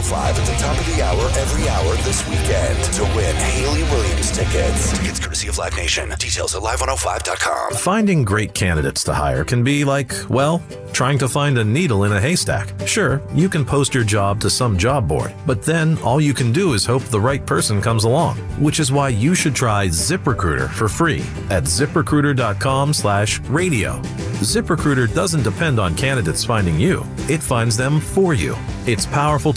105 at the top of the hour every hour this weekend to win Haley Williams tickets. Tickets courtesy of Live Nation. Details at live105.com. Finding great candidates to hire can be like, well, trying to find a needle in a haystack. Sure, you can post your job to some job board, but then all you can do is hope the right person comes along, which is why you should try ZipRecruiter for free at ZipRecruiter.com/radio. ZipRecruiter doesn't depend on candidates finding you. It finds them for you. Its powerful